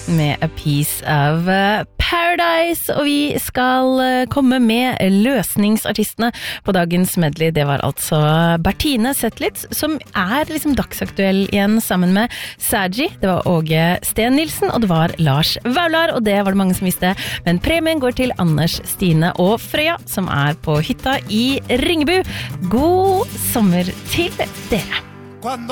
med A Piece of Paradise, og vi skal komme med løsningsartistene på dagens medley. Det var altså Bertine Zetlitz, som liksom dagsaktuell igjen sammen med Saji. Det var Åge Sten Nilsen, og det var Lars Vaular, og det var det mange som visste. Men premien går til Anders, Stine og Frøya, som på hytta i Ringebu. God sommer til dere!